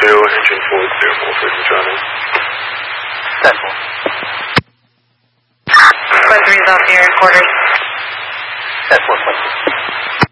engine 4 clear, Wolford and Charlie. 10-4. 1-3 is off the air, quarters. 10-4,